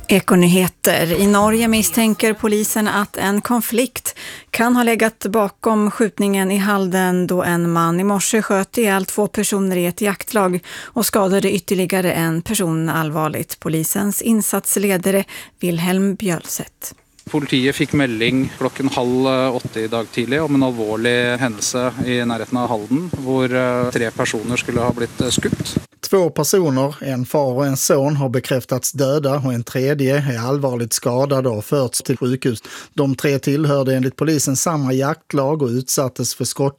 Ekonyheter. I Norge misstänker polisen att en konflikt kan ha legat bakom skjutningen i Halden då en man i morse sköt ihjäl 2 personer i ett jaktlag och skadade ytterligare en person allvarligt. Polisens insatsledare Wilhelm Bjølseth. Politiet fick melding klokken 7:30 i dag tidlig om en alvorlig händelse i närheten av Halden, hvor 3 personer skulle ha blivit skutt. 2 personer, en far och en son, har bekräftats döda och en tredje är allvarligt skadad och förts till sjukhus. De 3 tillhörde enligt polisen samma jaktlag och utsattes för skott